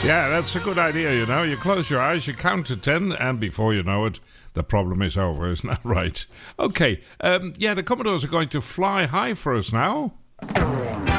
Yeah, that's a good idea, you know. You close your eyes, you count to 10, and before you know it, the problem is over, isn't that right? Okay, the Commodores are going to fly high for us now.